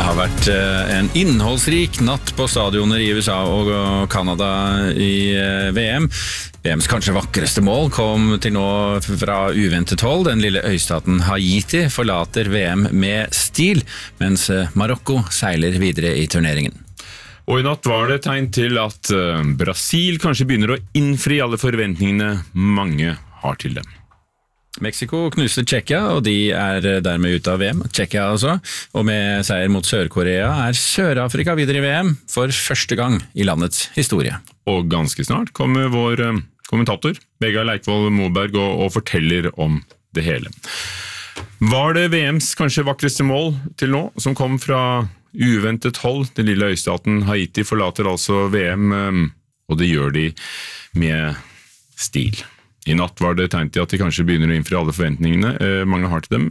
Det har vært en innholdsrik natt på stadioner i USA og Kanada i VM. VMs kanskje vakreste mål kom til nå fra uventet hold. Den lille øystaten Haiti forlater VM med stil, mens Marokko seiler videre i turneringen. Og i natt var det tegn til at Brasil kanskje begynner å innfri alle forventningene mange har til dem. Mexico knuste Tsjekkia, og de dermed ute av VM. Tsjekkia altså, og med seier mot Sør-Korea Sør-Afrika videre i VM for første gang i landets historie. Og ganske snart kommer vår kommentator, Vegard Leikvoll Moberg, og forteller om det hele. Var det VMs kanskje vakreste mål til nå, som kom fra uventet hold? Den lille øystaten Haiti forlater altså VM, og det gjør de med stil. I natt var det tegn til at de kanskje begynner å innfri alle forventningene mange har til dem.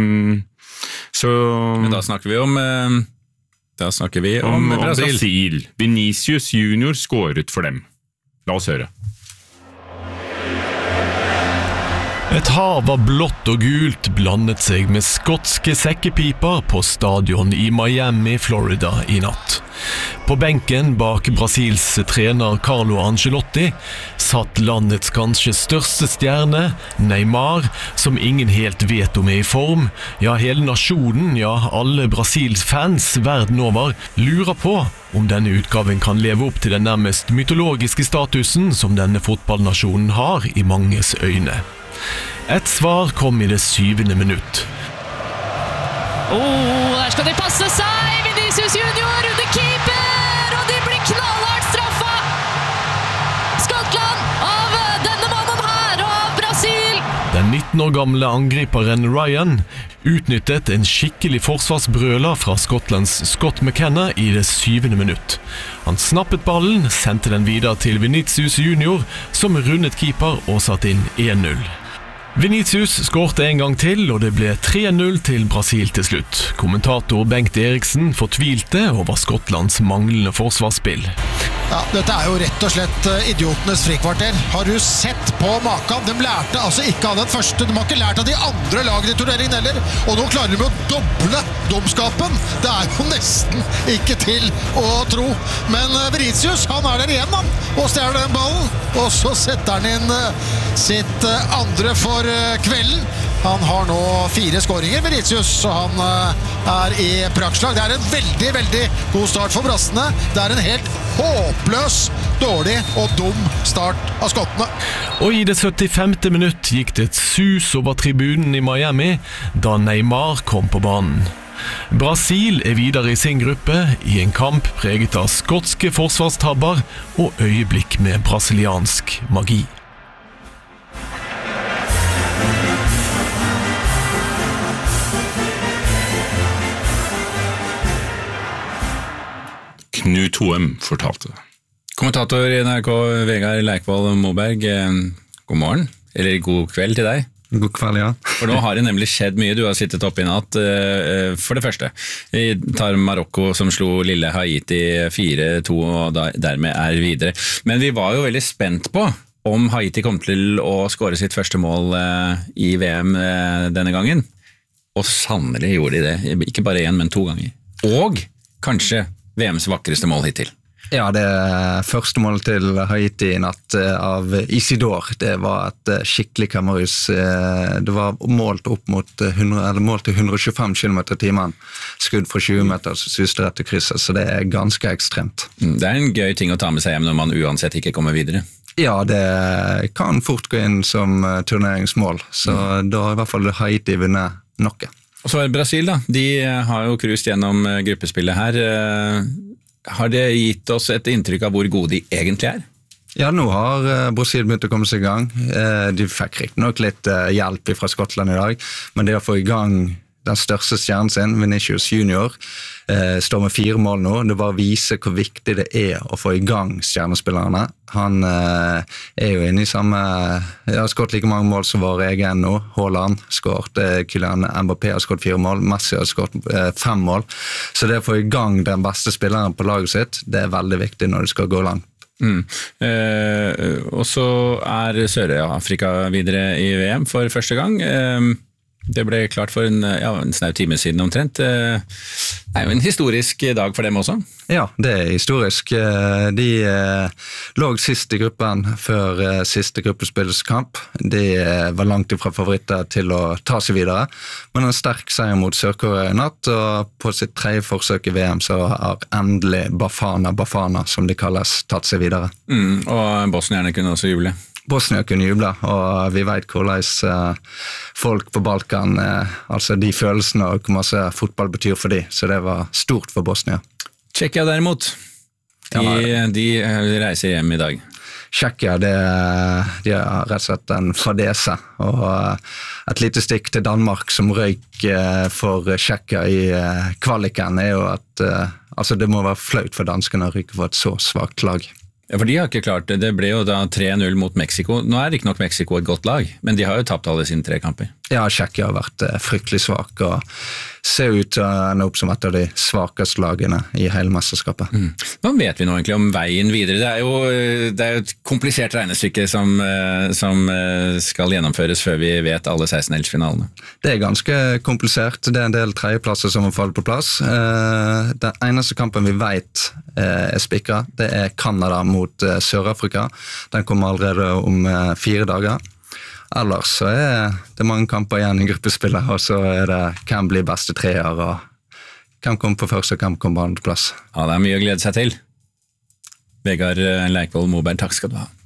Men da snakker vi om Brasil. Vinicius Junior skåret for dem. La oss høre. Et hav av blått og gult blandet seg med skotske sekkepiper på stadion i Miami, Florida i natt. På benken bak Brasils trener Carlo Ancelotti satt landets kanskje største stjerne, Neymar, som ingen helt vet om i form. Ja, hele nasjonen, alle Brasils fans verden over lurer på om denne utgaven kan leve opp til den nærmest mytologiske statusen som denne fotballnasjonen har i manges øyne. Et svar kom i det 7. minutt. Der skal de passe seg! Vinicius Junior under keeper, og de blir knallhardt straffa! Skottland av denne mannen her, og av Brasil! Den 19 år gamle angriperen Ryan utnyttet en skikkelig forsvarsbrøler fra Skottlands Scott McKenna i det 7. minutt. Han snappet ballen, sendte den videre til Vinicius Junior, som rundet keeper og satt inn 1-0. Vinicius skårte en gang til, og det ble 3-0 til Brasil til slutt. Kommentator Bengt Eriksen fortvilte over Skottlands manglende forsvarsspill. Ja, dette jo rett og slett idiotenes frikvarter. Har du sett på maken? De lærte altså ikke av den første. De har ikke lært av de andre lagene i turneringen heller. Og nå klarer de å doble domskapen. Det jo nesten ikke til å tro. Men Vinicius, han der igjen, han. Og stjeler den ballen. Og så setter han inn sitt andre for kvelden. Han har nå 4 skåringer, Vinicius, så han i praktslag. Det en veldig, veldig god start for brassene. Det en helt håpløs, dårlig og dum start av skottene. Og i det 75. minutt gikk det et sus over tribunen i Miami da Neymar kom på banen. Brasil videre i sin gruppe i en kamp preget av skotske forsvarstabber og øyeblikk med brasiliansk magi. Knut Hoem fortalte. Kommentator i NRK, Vegard Leikvoll Moberg, god morgen, eller god kveld til deg. God kveld, ja. For nå har det nemlig skjedd mye, du har sittet oppe i natt. For det første, vi tar Marokko som slo lille Haiti 4-2 og dermed videre. Men vi var jo veldig spent på om Haiti kom til å skåre sitt første mål i VM denne gangen. Og sannelig gjorde de det, ikke bare 1, men 2 ganger. Og kanskje VMs vakreste mål hittil. Ja, det første målet til Haiti i natt av Isidore, det var et skikkelig kammerhus. Det var målt opp mot 125 km i timen. Skudd fra 20 meter, så suste rett til krysset, så det ganske ekstremt. Det en gøy ting å ta med seg hjem når man uansett ikke kommer videre. Ja, det kan fort gå inn som turneringsmål, så da har i hvert fall Haiti vunnet noe. Og så Brasil da, de har jo krust gjennom gruppespillet her. Har det gitt oss et inntrykk av hvor gode de egentlig Ja, nå har Brasil begynt å komme seg i gang. De fikk riktig nok litt hjelp fra Skottland i dag, men det å få i gang den største stjernen sin, Vinicius Junior, står med 4 mål nå. Det bare viser hvor viktig det å få i gang stjernespillerne. Han jo inne i samme... Jeg har skåret like mange mål som vår egen nå. Haaland skåret, Kylian Mbappé har skåret 4 mål, Messi har skåret 5 mål. Så det å få i gang den beste spilleren på laget sitt, det veldig viktig når du skal gå langt. Og så Sør-Afrika videre i VM for første gang. Det ble klart for en snau time siden omtrent. Det jo en historisk dag for dem også. Ja, det historisk. De lå sist i gruppen før siste gruppespillskamp. De var langt ifra favoritter til å ta seg videre, men en sterk seier mot Sør-Korea i natt, og på sitt 3. forsøk i VM så har endelig Bafana, som de kalles, tatt seg videre. Og bosnierne kunne også juble. Bosnia kunne juble, og vi vet hvordan folk på Balkan, altså de følelsene og hvor masse fotball betyr for de, så det var stort for Bosnia. Tsjekkia derimot, de reiser hjem i dag. Tsjekkia, de har rett og slett en fadese, og et lite stikk til Danmark som røyk for Tsjekkia i kvaliken jo at altså det må være flaut for danskene å ryke for et så svagt lag. Ja, for de har ikke klart det. Det ble jo da 3-0 mot Mexico. Nå ikke nok Mexico et godt lag, men de har jo tapt alle sine 3 kamper. Ja, Tsjekkia har vært fryktelig svak, og ser ut til å ende opp som et av de svakeste lagene i hele mesterskapet. Hva vet vi nå egentlig om veien videre? Det er jo et komplisert regnestykke som skal gjennomføres før vi vet alle 16-finalene. Det ganske komplisert. Det en del tredjeplasser som må falle på plass. Den eneste kampen vi vet spikret, det Canada mot Sør-Afrika. Den kommer allerede om 4 dager. Ellers så det mange kamper igjen i gruppespillet, og så det hvem blir beste treer, og hvem kommer på første og hvem kommer på andre plass. Ja, det mye å glede seg til. Vegard Leikvoll Moberg, takk skal du ha.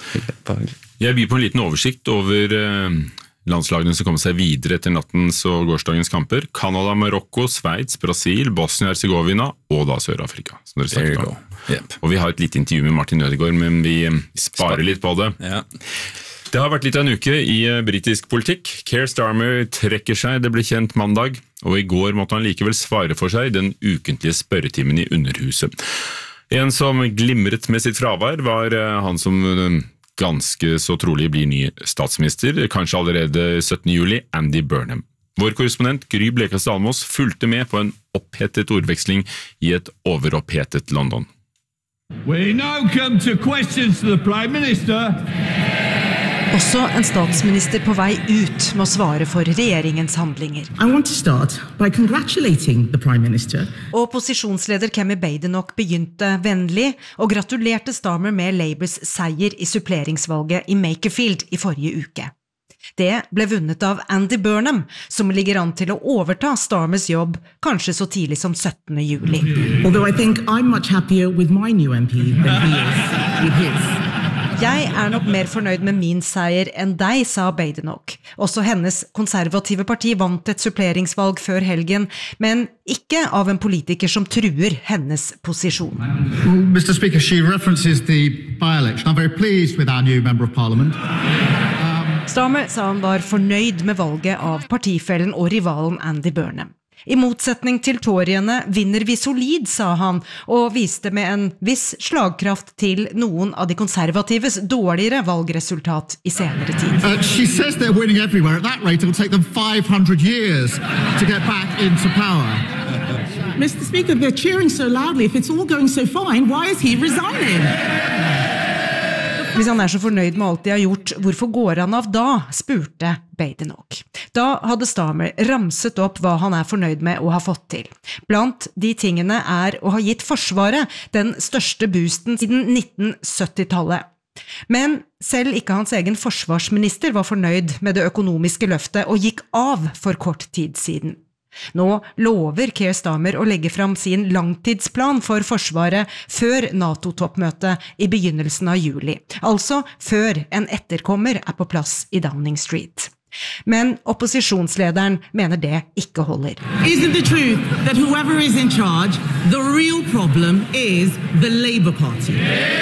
Jeg byr på en liten oversikt over landslagene som kommer seg videre etter nattens og gårsdagens kamper. Canada, Marokko, Sveits, Brasil, Bosnia-Herzegovina og da Sør-Afrika. There you go. Yep. Og vi har et lite intervju med Martin Ødegaard, men vi sparer litt på det. Ja. Det har vært litt av en uke i britisk politikk. Keir Starmer trekker seg, det ble kjent mandag, og i går måtte han likevel svare for seg den ukentlige spørretimen i Underhuset. En som glimret med sitt fravær var han som ganske så trolig blir ny statsminister, kanskje allerede 17. juli, Andy Burnham. Vår korrespondent Gry Blekastad Almås fulgte med på en opphetet ordveksling i et overopphetet London. We now come to questions to the Prime Minister. Også en statsminister på vei ut må svare for regjeringens handlinger. I want to start by congratulating the Prime Minister. Opposisjonsleder Kemi Badenoch begynte vennlig og gratulerte Starmer med Labours seier i suppleringsvalget i Makerfield i forrige uke. Det ble vunnet av Andy Burnham, som ligger an til å overta Starmers jobb kanskje så tidlig som 17. juli. Although I think I'm much happier with my new MP than he is with his. Jeg nok mer fornøyd med min seier enn deg, sa Badenoch. Også hennes konservative parti vant et suppleringsvalg før helgen, men ikke av en politiker som truer hennes posisjon. Mr. Speaker, she references the by-election. I'm very pleased with our new Member of Parliament. Starmer sa han var fornøyd med valget av partifellen og rivalen Andy Burnham. I motsetning til Toryene vinner vi solid, sa han, og viste med en viss slagkraft til noen av de konservatives dårligere valgresultat i senere tid. She says they're winning everywhere. At that rate, it will take them 500 years to get back into power. Mr. Speaker, they're cheering so loudly. If it's all going so fine, why is he resigning? Hvis han så fornøyd med alt de har gjort, hvorfor går han av da, spurte Badenoch. Da hadde Starmer ramset opp hva han fornøyd med å ha fått til. Blant de tingene å ha gitt Forsvaret den største boosten siden 1970-tallet. Men selv ikke hans egen forsvarsminister var fornøyd med det økonomiske løftet og gikk av for kort tid siden. Nå lover Keir Starmer å legge fram sin langtidsplan for Forsvaret før NATO-toppmøtet i begynnelsen av juli, altså før en etterkommer på plass i Downing Street. Men opposisjonslederen mener det ikke holder. Isn't the truth that whoever is in charge, the real problem is the Labour Party?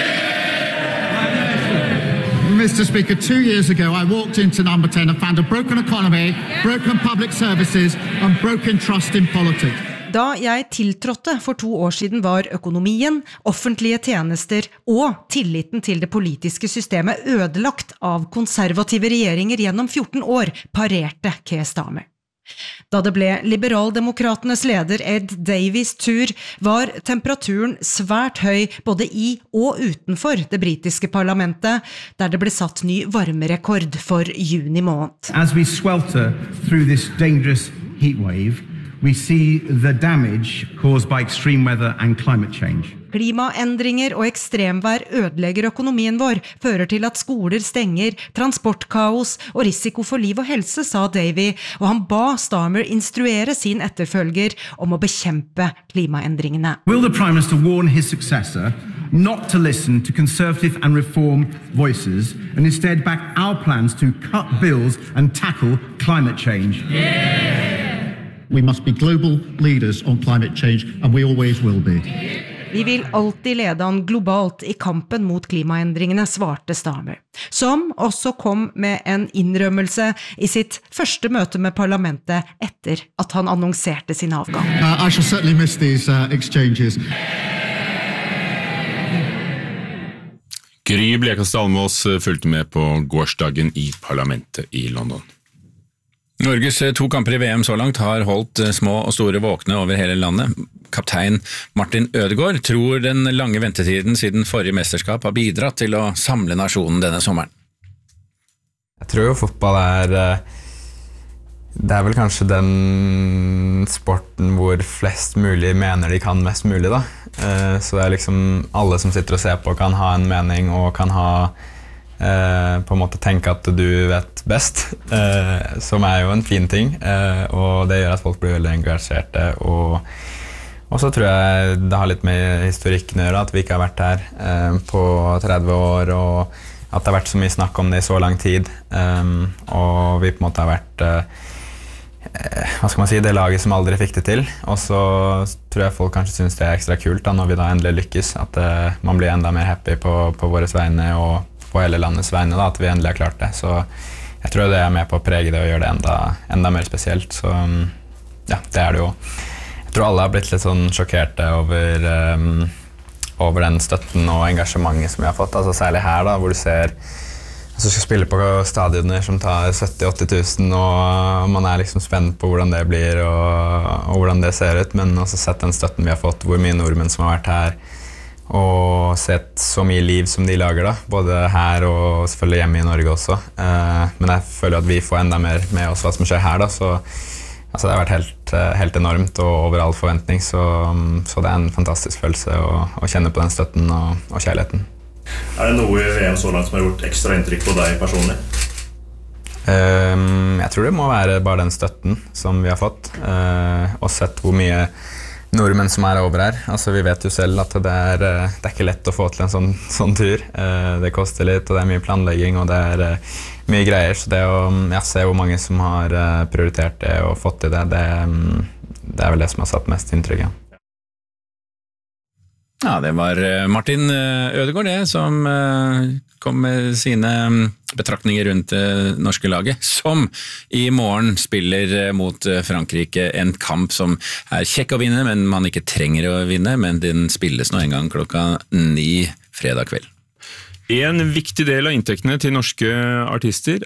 Mr. Speaker, 2 years ago I walked into number 10 and found a broken economy, broken public services and broken trust in politics. Da jeg tiltrådte for 2 år siden var økonomien, offentlige tjenester og tilliten til det politiske systemet ødelagt av konservative regjeringer gjennom 14 år, parerte Keir Starmer. Da det ble liberaldemokratenes leder Ed Davies tur, var temperaturen svært høy både i og utenfor det britiske parlamentet, der det ble satt ny varmerekord for juni måned. As we swelter through this dangerous heat wave, we see the damage caused by extreme weather and climate change. Klimaendringer og ekstremvær ødelegger økonomien vår, fører til at skoler stenger, transportkaos og risiko for liv og helse, sa Davy, og han ba Starmer instruere sin etterfølger om å bekjempe klimaendringene. Will the Prime Minister warn his successor not to listen to conservative and reform voices and instead back our plans to cut bills and tackle climate change? We must be global leaders on climate change, and we always will be. Vi vil alltid lede an globalt I kampen mot klimaendringene, svarte Starmer, som også kom med en innrømmelse I sitt første møte med parlamentet etter at han annonserte sin avgang. I shall certainly miss these exchanges. Gry Blekastad Almås fulgte med på gårsdagen I parlamentet I London. Norges 2 kamper I VM så langt har holdt små og store våkne over hele landet. Kaptein Martin Ødegaard tror den lange ventetiden siden forrige mesterskap har bidratt til å samle nasjonen denne sommeren. Jeg tror jo fotball det vel kanskje den sporten hvor flest mulig mener de kan mest mulig da. Så det liksom alle som sitter og ser på kan ha en mening og kan ha på en måte tenke at du vet best, som jo en fin ting, og det gjør at folk blir veldig engasjerte, og så tror jeg det har litt med historikken å gjøre, at vi ikke har vært her på 30 år, og at det har vært så mye snakk om det I så lang tid, og vi på en måte har vært hva skal man si, det laget som aldri fikk det til, og så tror jeg folk kanskje synes det ekstra kult da, når vi da endelig lykkes, at man blir enda mer happy på våres vegne, og på hele landets vegne da, at vi endelig har klart det. Så jeg tror det med på å prege det og gjøre det enda mer spesielt. Så ja, det det jo. Jeg tror alle har blitt litt sånn sjokkerte over den støtten og engasjementet som vi har fått. Altså særlig her da, hvor du ser altså skal spille på stadioner som tar 70-80 000, og man liksom spent på hvordan det blir og hvordan det ser ut, men også sett den støtten vi har fått, hvor mye nordmenn som har vært her, og sett så mye liv som de lager da, både her og selvfølgelig hjemme I Norge også. Men jeg føler at vi får enda mer med oss hva som skjer her da, så altså, det har vært helt enormt og over all forventning, så det en fantastisk følelse å kjenne på den støtten og kjærligheten. Det noe I VM så langt som har gjort ekstra inntrykk på deg personlig? Jeg tror det må være bare den støtten som vi har fått, og sett hvor mye nordmenn som over her. Altså, vi vet jo selv at det ikke lett å få til en sånn tur. Det koster litt, og det mye planlegging, og det mye greier. Så det å se hvor mange som har prioritert det og fått til det vel det som har satt mest inntrykk. Ja, det var Martin Ødegaard det, som kom med sine betraktninger rundt det norske laget, som I morgen spiller mot Frankrike, en kamp som kjekk å vinne, men man ikke trenger å vinne, men den spilles nå en gang 9 fredag kveld. En viktig del av inntektene til norske artister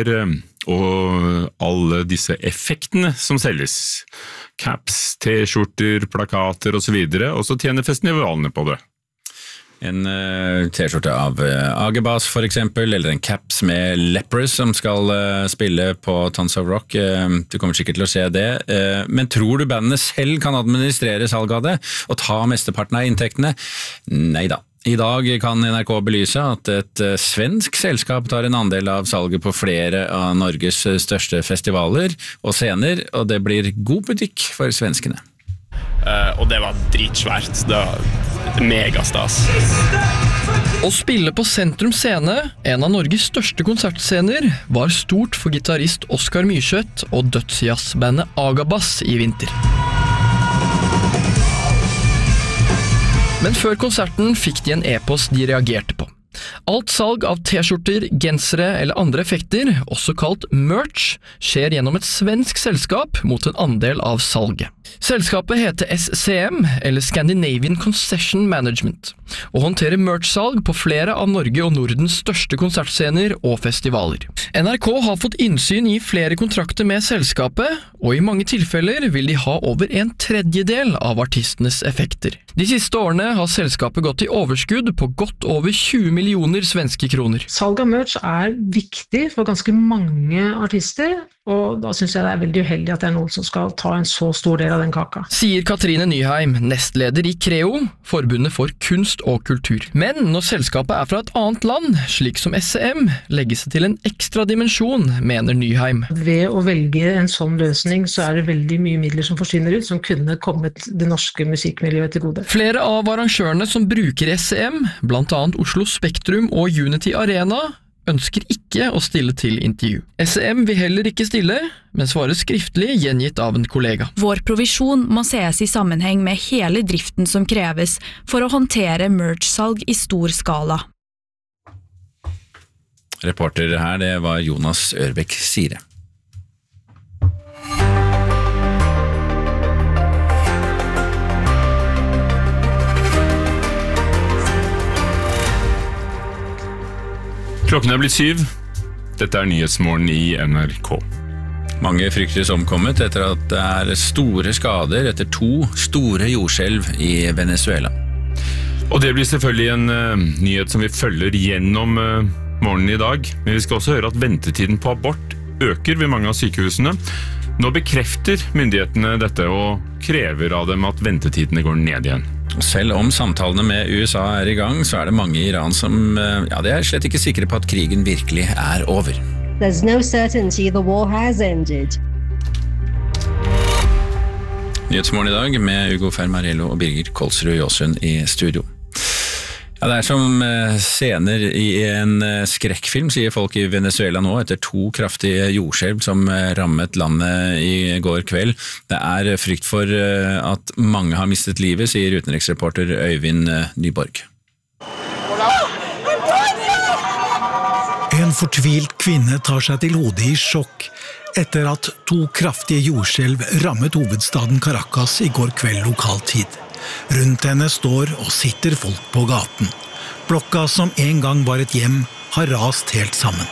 og alle disse effektene som selges. Caps, t-skjorter, plakater og så videre, og så tjener festivalene på det. En t-skjorte av Agebas for eksempel, eller en caps med Lepers som skal spille på Tons of Rock. Du kommer sikkert til å se det. Men tror du bandene selv kan administrere salg av det og ta mesteparten av inntektene? Neida. I dag kan NRK belyse at et svensk selskap tar en andel av salget på flere av Norges største festivaler og scener, og det blir god butikk for svenskene. Og det var dritsvært. Det var megastas. Å spille på Sentrum Scene, en av Norges største konsertscener, var stort for gitarist Oskar Myrskjøtt og dødsjazzbandet Agabas I vinter. Men før konserten fikk de en e-post de reagerte på. Alt salg av t-skjorter, gensere eller andre effekter, også kalt merch, skjer gjennom et svensk selskap mot en andel av salget. Selskapet heter SCM, eller Scandinavian Concession Management, og håndterer merch-salg på flere av Norge og Nordens største konsertscener og festivaler. NRK har fått innsyn I flere kontrakter med selskapet, og I mange tilfeller vil de ha over 1/3 av artistenes effekter. De siste årene har selskapet gått I overskudd på godt over 20 millioner svenske kroner. Salg av merch viktig for ganske mange artister, og da synes jeg det veldig uheldig at det noen som skal ta en så stor del av den kaka. Sier Katrine Nyheim, nestleder i Creo, Forbundet for kunst og kultur. Men når selskapet fra et annet land, slik som SEM, legges det til en ekstra dimensjon, mener Nyheim. Ved å velge en sånn løsning så det veldig mye midler som forsvinner ut, som kunne kommet det norske musikkmiljøet til gode. Flere av arrangørene som bruker SEM, blant annet Oslo Spektrum og Unity Arena, ønsker ikke å stille til intervju. SEM vil heller ikke stille, men svarer skriftlig gjengitt av en kollega. Vår provisjon må ses i sammenheng med hele driften som kreves for å håndtere merch-salg i stor skala. Reporter her, det var Jonas Ørbekk Sire. Klokken blitt 7. Dette Nyhetsmorgen i NRK. Mange fryktes omkommet etter at det store skader etter 2 store jordskjelv i Venezuela. Og det blir selvfølgelig en nyhet som vi følger gjennom morgenen i dag. Men vi skal også høre at ventetiden på abort øker ved mange av sykehusene. Nå bekrefter myndighetene dette og krever av dem at ventetidene går ned igjen. Selv om samtalene med USA i gang, så det mange i Iran som de slett ikke sikre på at krigen virkelig over. There's no certainty the war has ended. Nyhetsmorgen i dag med Ugo Fermarello og Birgit Kolsrud Jåsund i studio. Det som scener i en skrekkfilm, sier folk i Venezuela nå, etter 2 kraftige jordskjelv som rammet landet i går kveld. Det frykt for at mange har mistet livet, sier utenriksreporter Øyvind Nyborg. En fortvilt kvinne tar seg til hodet i sjokk etter at 2 kraftige jordskjelv rammet hovedstaden Caracas i går kveld lokal tid. Rundt henne står og sitter folk på gaten. Blokka som en gang var et hjem har rast helt sammen.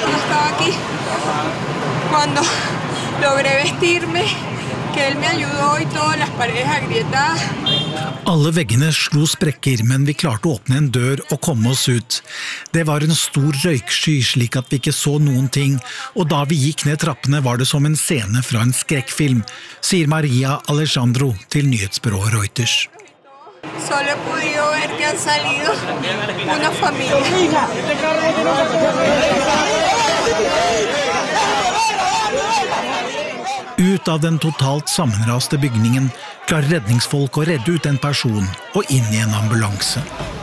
Alle veggene slo sprekker, men vi klarte å åpne en dør og komme oss ut. Det var en stor røyksky slik at vi ikke så noen ting, og da vi gikk ned trappene var det som en scene fra en skrekkfilm, sier Maria Alejandro til nyhetsbyrået Reuters. Solo he podido ver que han salido una familia. Ut av den totalt sammenraste bygningen klarer redningsfolk å redde ut en person og inn i en ambulanse.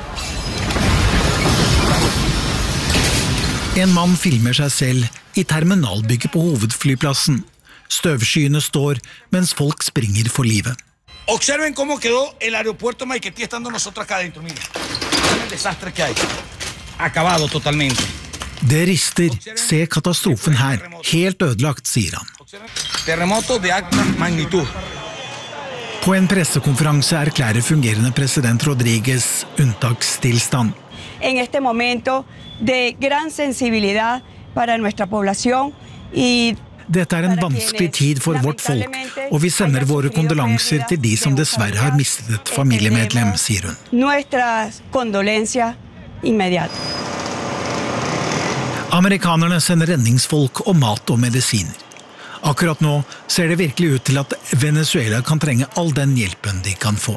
En mann filmer seg selv i terminalbygget på hovedflyplassen. Støvskyene står mens folk springer for livet. Observen cómo quedó el aeropuerto Maiquetía estando nosotros acá adentro, mira. El desastre que hay. Acabado totalmente. Det rister. Se katastrofen her. Helt ødelagt, sier han. Terremoto de alta magnitud. På en pressekonferanse erklærer fungerende president Rodríguez unntakstilstand. En este momento de gran sensibilidad para nuestra población y Dette en vanskelig tid for vårt folk, og vi sender våre kondolanser til de som dessverre har mistet et familiemedlem, sier hun. Nuestras condolencias inmediatas. Amerikanerne sender redningsfolk og mat og medisiner. Akkurat nå ser det virkelig ut til at Venezuela kan trenge all den hjelpen de kan få.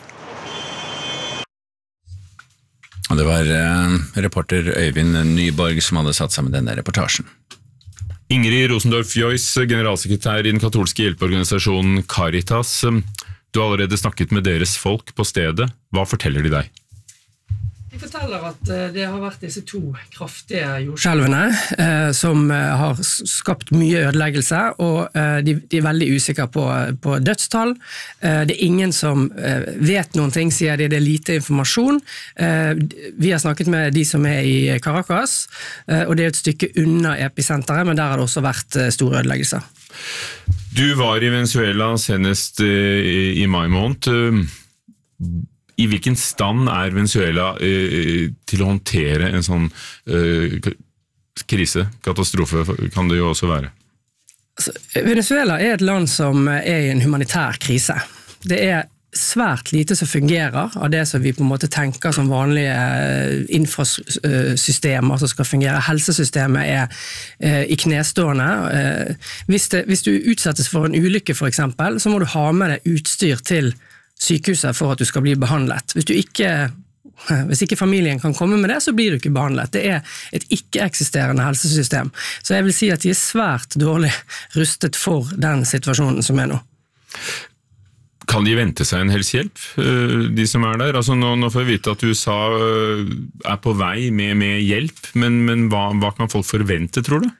Det var reporter Øyvind Nyborg som hadde satt sammen denne reportasjen. Ingrid Rosendorff-Joyce, generalsekretær i den katolske hjelpeorganisasjonen Caritas. Du har allerede snakket med deres folk på stedet. Hva forteller de deg? De forteller at det har vært disse 2 kraftige jordskjelvene som har skapt mye ødeleggelse, og de veldig usikre på dødstall. Det ingen som vet noen ting, sier de. Det lite informasjon. Vi har snakket med de som i Caracas, og det et stykke unna episenteret, men der har det også vært store ødeleggelser. Du var i Venezuela senest i mai måned. I hvilken stand Venezuela til å håndtere en sånn krise, katastrofe, kan det jo også være? Venezuela et land som i en humanitær krise. Det svært lite som fungerer av det som vi på en måte tenker som vanlige infrasystemer som skal fungere. Helsesystemet i knestående. Hvis du utsettes for en ulykke for eksempel, så må du ha med deg utstyr til sykehuset for at du skal bli behandlet. Hvis ikke familien kan komme med det, så blir du ikke behandlet. Det et ikke-eksisterende helsesystem. Så jeg vil si at de svært dårlig rustet for den situasjonen som nå. Kan de vente seg en helsehjelp, de som der? Altså nå får vi vite at USA på vei med hjelp, men hva kan folk forvente, tror du?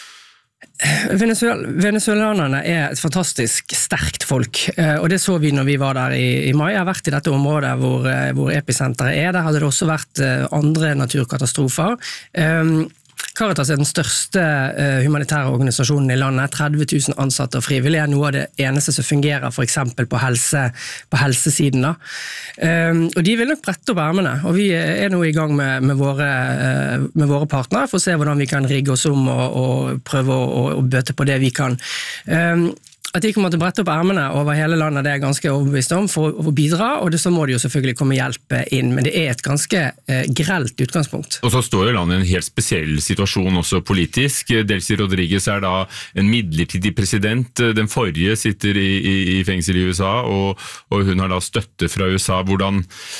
Venezuelanerne et fantastisk sterkt folk, og det så vi når vi var der i mai. Jeg har vært i dette området hvor episenteret der hadde det også vært andre naturkatastrofer. Caritas den største humanitære organisasjonen i landet, 30 000 ansatte og frivillige, noe av det eneste som fungerer for eksempel på helsesiden. Og de vil nok brette opp ermene, og vi nå i gang med våre partnere for å se hvordan vi kan rigge oss om og prøve å bøte på det vi kan. At de kommer til å brette opp ermene over hele landet, det ganske overbevist om for å bidra, og så må de jo selvfølgelig komme hjelp inn, men det et ganske grelt utgangspunkt. Og så står jo landet i en helt spesiell situasjon også politisk. Delcy Rodriguez da en midlertidig president, den forrige sitter i fengsel i USA, og hun har da støtte fra USA. Hvordan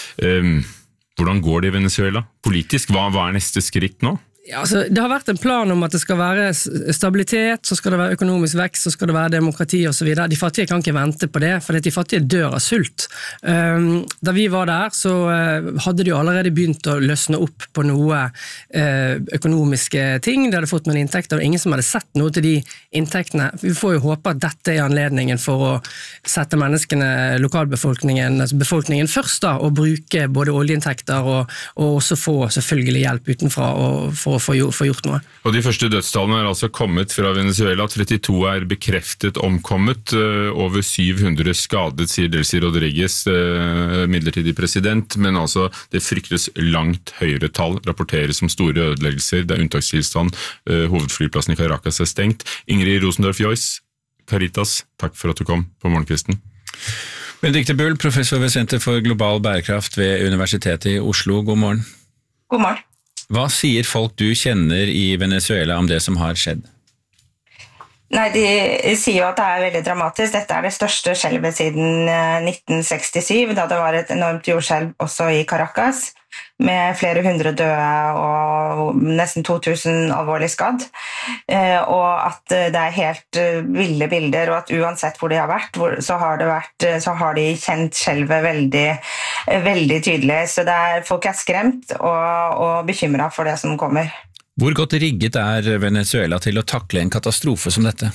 går det i Venezuela? Politisk, hva neste skritt nå? Ja, altså, det har vært en plan om at det skal være stabilitet, så skal det være økonomisk vekst, så skal det være demokrati og så videre. De fattige kan ikke vente på det, for de fattige dør av sult. Da vi var der, så hadde de jo allerede begynt å løsne opp på noe økonomiske ting. De hadde fått noen inntekter, og ingen som hadde sett noe til de inntektene. Vi får jo håpe at dette anledningen for å sette menneskene, lokalbefolkningen, altså befolkningen først da, og bruke både oljeinntekter og også få selvfølgelig hjelp utenfra for å få gjort noe. Og de første dødstallene altså kommet fra Venezuela, 32 bekreftet omkommet, over 700 skadet, sier Delcy Rodriguez, midlertidig president, men altså det fryktes langt høyere tall, rapporteres som store ødeleggelser, det unntakstilstand, hovedflyplassen i Caracas stengt. Ingrid Rosendorff-Joyce, Caritas, takk for at du kom på morgenkvisten. Benedikte Bull, professor ved Senter for global bærekraft ved Universitetet i Oslo, god morgen. God morgen. Hva sier folk du kjenner i Venezuela om det som har skjedd? Nei, de sier jo at det veldig dramatisk. Dette det største skjelvet siden 1967, da det var et enormt jordskjelv også i Caracas, med flere hundre døde og nesten 2000 alvorlig skadd. Og at det helt ville bilder, og at uansett hvor de har vært, så har de kjent skjelvet veldig, veldig tydelig. Så folk skremt og bekymret for det som kommer. Hvor godt rigget Venezuela til å takle en katastrofe som dette?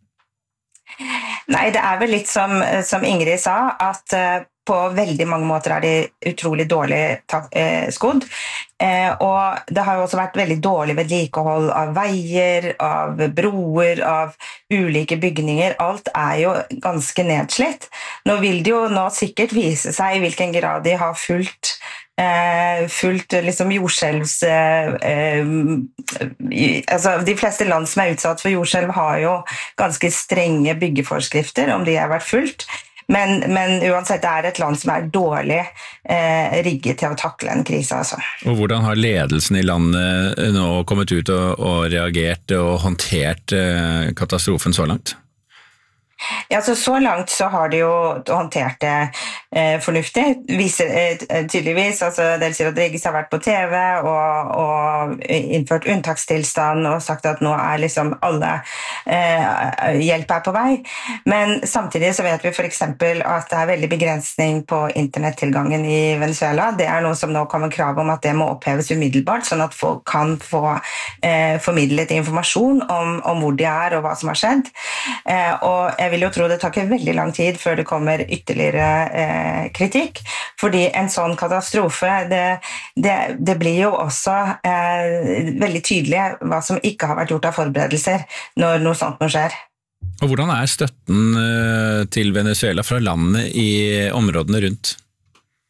Nei, det vel litt som Ingrid sa, at på veldig mange måter de utrolig dårlig skodd. Og det har jo også vært veldig dårlig vedlikehold av veier, av broer, av ulike bygninger. Alt jo ganske nedslitt. Nå vil det jo sikkert vise seg i hvilken grad de har fulgt liksom jordskjelvs altså de fleste land som utsatt for jordskjelv har jo ganske strenge byggeforskrifter om de har vært fulgt, men uansett det et land som dårlig rigget til å takle en krise altså. Og hvordan har ledelsen i landet nå kommet ut og reagert og håndtert katastrofen så langt? Ja, så langt så har de jo håndtert det fornuftig, viser tydeligvis, altså Delcy Rodriguez har vært på TV og innført unntakstilstand og sagt at nå liksom alle hjelp på vei, men samtidig så vet vi for eksempel at det veldig begrensning på internettilgangen i Venezuela. Det noe som nå kommer krav om at det må oppheves umiddelbart, sånn at folk kan få formidlet informasjon om hvor de og hva som har skjedd, og jeg vil jo tro det tar ikke veldig lang tid før det kommer ytterligere kritikk, fordi en sånn katastrofe, det blir jo også veldig tydelig hva som ikke har vært gjort av forberedelser når noe sånt nå skjer. Og hvordan støtten til Venezuela fra landet i områdene rundt?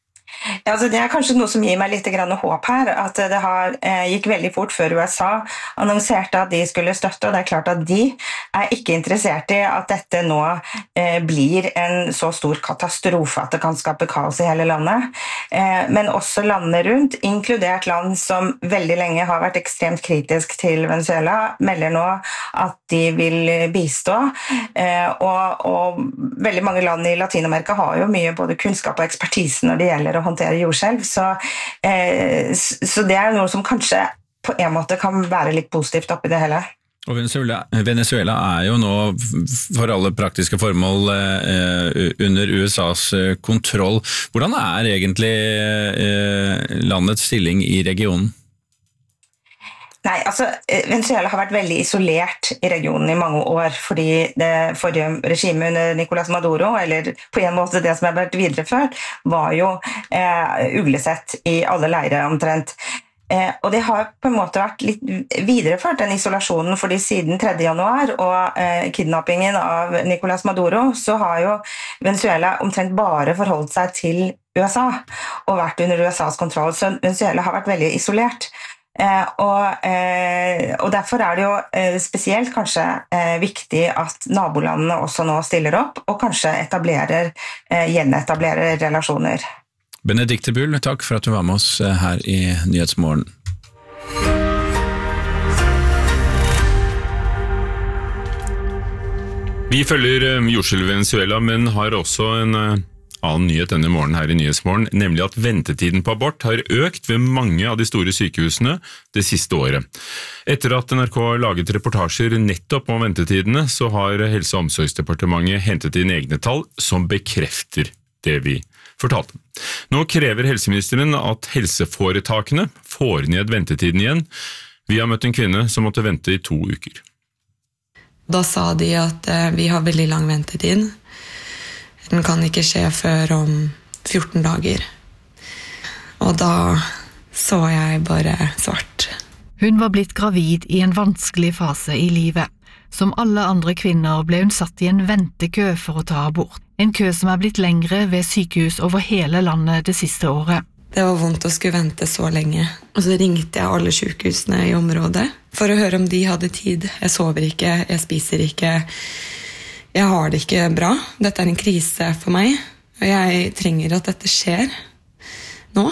Ja, altså det kanskje noe som gir meg litt grann håp her, at det gikk veldig fort før USA annonserte at de skulle støtte, og det klart at de ikke interessert i at dette nå blir en så stor katastrofe at det kan skape kaos i hele landet, men også landene rundt, inkludert land som veldig lenge har vært ekstremt kritisk til Venezuela, melder nå at de vil bistå, og veldig mange land i Latinamerika har jo mye både kunnskap og ekspertise når det gjelder å håndtere jordskjelv, så det noe som kanskje på en måte kan være litt positivt oppi det hele. Og Venezuela jo nå for alle praktiske formål under USAs kontroll. Hvordan egentlig landets stilling i regionen? Nei, altså Venezuela har vært veldig isolert i regionen i mange år, fordi det forrige regimet under Nicolás Maduro, eller på en måte det som har vært videreført, var jo uglesett i alle leirer omtrent. Og det har på en måte vært litt videreført den isolasjonen, fordi siden 3. januar og kidnappingen av Nicolás Maduro, så har jo Venezuela omtrent bare forholdt seg til USA, og vært under USAs kontroll, så Venezuela har vært veldig isolert. Og derfor det jo spesielt kanskje viktig at nabolandene også nå stiller opp og kanskje gjenetablerer relasjoner. Benedikte Bull, takk for at du var med oss her i Nyhetsmorgen. Vi følger jordskjelvet i Venezuela, men har også en annen nyhet denne morgenen her i Nyhetsmorgen, nemlig at ventetiden på abort har økt ved mange av de store sykehusene det siste året. Etter at NRK har laget reportasjer nettopp om ventetidene, så har Helse- og omsorgsdepartementet hentet inn egne tall som bekrefter det vi fortalte. Nå krever helseministeren at helseforetakene får ned ventetiden igjen. Vi har møtt en kvinne som måtte vente i 2 uker. Da sa de at vi har veldig lang ventetid. Den kan ikke skje før om 14 dager. Og da så jeg bare svart. Hun var blitt gravid i en vanskelig fase i livet. Som alle andre kvinner ble hun satt i en ventekø for å ta abort. En kø som blitt lengre ved sykehus over hele landet det siste året. Det var vondt å skulle vente så lenge. Og så ringte jeg alle sykehusene i området for å høre om de hadde tid. Jeg sover ikke, jeg spiser ikke. Jeg har det ikke bra. Dette en krise for meg, og jeg trenger at dette skjer nå.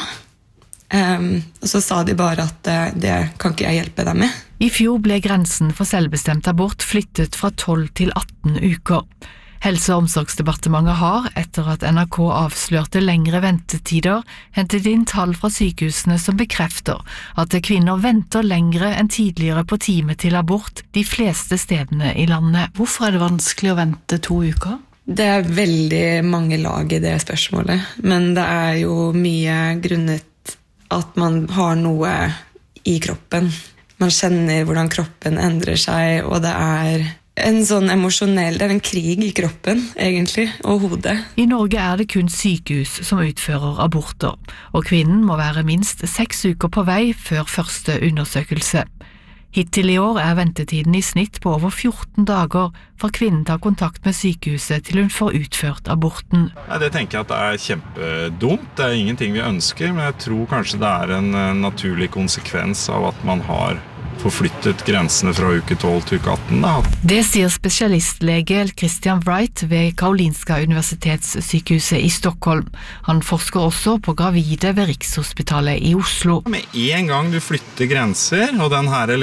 Og så sa de bare at det kan ikke jeg hjelpe deg med. I fjor ble grensen for selvbestemt abort flyttet fra 12 til 18 uker. Helse- og omsorgsdepartementet har, etter at NRK avslørte lengre ventetider, hentet inn tall fra sykehusene som bekrefter at kvinner venter lengre enn tidligere på time til abort de fleste stedene i landet. Hvorfor det vanskelig å vente 2 uker? Det veldig mange lag i det spørsmålet, men det jo mye grunnet at man har noe i kroppen. Man kjenner hvordan kroppen endrer seg, og det en sånn emosjonell, det en krig i kroppen, egentlig, og hodet. I Norge det kun sykehus som utfører aborter, og kvinnen må være minst 6 uker på vei før første undersøkelse. Hittil i år ventetiden i snitt på over 14 dager fra kvinnen tar kontakt med sykehuset til hun får utført aborten. Det tenker jeg at det kjempedumt. Det ingenting vi ønsker, men jeg tror kanskje det en naturlig konsekvens av at man har forflyttet grensene fra uke 12 til uke 18. Da. Det sier spesialistlege Christian Wright ved Karolinska universitetssykehuset i Stockholm. Han forsker også på gravide ved Rikshospitalet i Oslo. Med en gang du flytter grenser, og den her